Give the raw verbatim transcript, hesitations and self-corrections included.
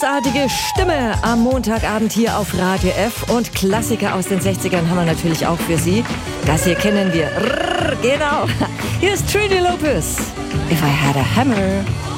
großartige Stimme am Montagabend hier auf Radio F. Und Klassiker aus den sechzigern haben wir natürlich auch für Sie. Das hier kennen wir. Rrr, genau. Hier ist Trini Lopez. If I Had a Hammer.